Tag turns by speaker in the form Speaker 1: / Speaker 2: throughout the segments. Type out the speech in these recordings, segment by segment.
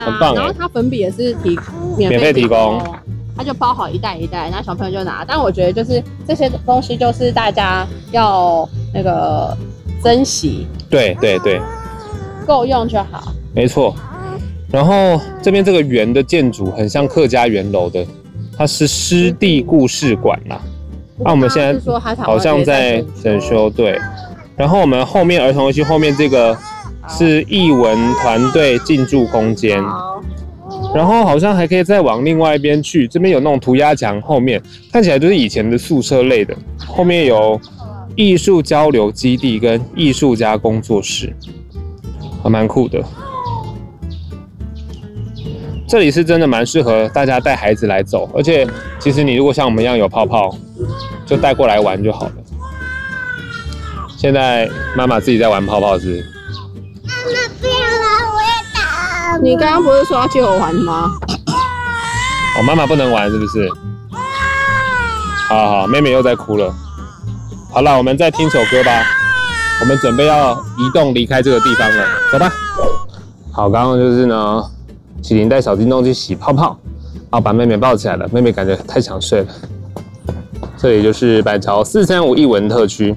Speaker 1: 很棒
Speaker 2: 然后它粉笔也是免
Speaker 1: 费提供，
Speaker 2: 它就包好一袋一袋，然后小朋友就拿。但我觉得就是这些东西就是大家要那个珍惜，
Speaker 1: 对对对，
Speaker 2: 够用就好。
Speaker 1: 没错。然后这边这个圆的建筑很像客家圆楼的，它是湿地故事馆啦。那我们现在好像在整修，对。然后我们后面儿童游戏后面这个是艺文团队进驻空间，然后好像还可以再往另外一边去，这边有那种涂鸦墙，后面看起来就是以前的宿舍类的，后面有艺术交流基地跟艺术家工作室，还蛮酷的。这里是真的蛮适合大家带孩子来走，而且其实你如果像我们一样有泡泡，就带过来玩就好了。现在妈妈自己在玩泡泡是？
Speaker 3: 妈妈不要了，我要打。
Speaker 2: 你刚刚不是说要借我玩吗？
Speaker 1: 哦，妈妈不能玩是不是？好，妹妹又在哭了。好了，我们再听首歌吧。我们准备要移动离开这个地方了，走吧。好，刚刚就是呢，启灵带小叮咚去洗泡泡，然后把妹妹抱起来了。妹妹感觉太想睡了。这里就是板桥435艺文特区。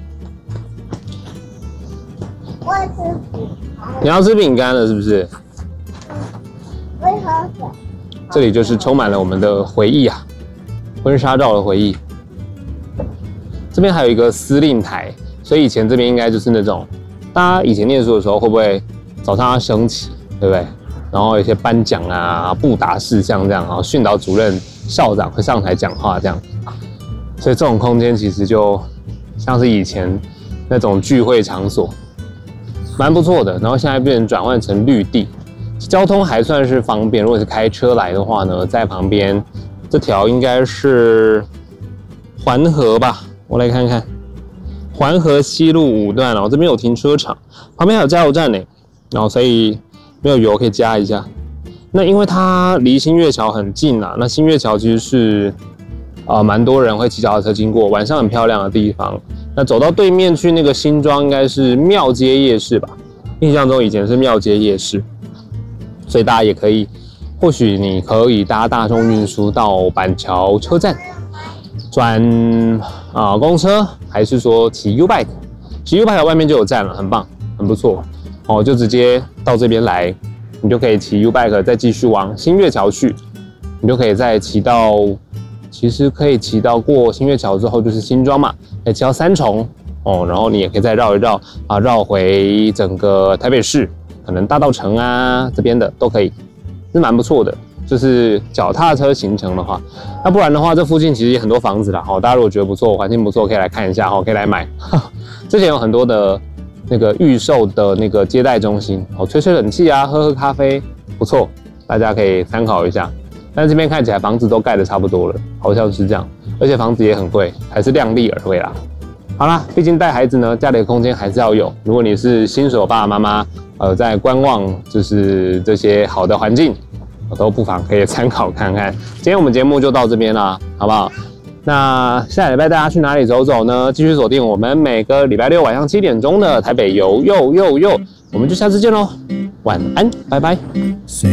Speaker 3: 我吃饼干。
Speaker 1: 你要吃饼干了是不是？
Speaker 3: 我喝水。
Speaker 1: 这里就是充满了我们的回忆啊，婚纱照的回忆。这边还有一个司令台，所以以前这边应该就是那种，大家以前念书的时候会不会早上要升旗，对不对？然后有一些颁奖啊、布达事项这样，然后训导主任、校长会上台讲话这样。所以这种空间其实就像是以前那种聚会场所，蛮不错的。然后现在变成转换成绿地。交通还算是方便，如果是开车来的话呢，在旁边这条应该是环河吧，我来看看，环河西路5段哦，这边有停车场，旁边还有加油站呢，然后所以没有油可以加一下。那因为它离新月桥很近啊，那新月桥其实是蛮多人会骑脚踏车经过，晚上很漂亮的地方。那走到对面去那个新庄应该是庙街夜市吧，印象中以前是庙街夜市。所以大家也可以，或许你可以搭大众运输到板桥车站，转公车，还是说骑 U-Bike？ 骑 U-Bike 外面就有站了，很棒，很不错。哦，就直接到这边来，你就可以骑 U-Bike 再继续往新月桥去，你就可以再骑到，其实可以骑到过新月桥之后就是新庄嘛，可以骑到3重哦，然后你也可以再绕一绕绕回整个台北市。可能大稻埕啊这边的都可以，是蛮不错的。就是脚踏车行程的话，那不然的话，这附近其实也很多房子啦。大家如果觉得不错，环境不错，可以来看一下，可以来买。之前有很多的那个预售的那个接待中心，吹吹冷气啊，喝喝咖啡，不错，大家可以参考一下。但这边看起来房子都盖得差不多了，好像是这样，而且房子也很贵，还是量力而为啦。好啦，毕竟带孩子呢，家里的空间还是要有。如果你是新手爸爸妈妈，在观望就是这些好的环境，都不妨可以参考看看。今天我们节目就到这边啦，好不好？那下礼拜大家去哪里走走呢？继续锁定我们每个礼拜六晚上7点钟的台北游，我们就下次见喽，晚安，拜拜。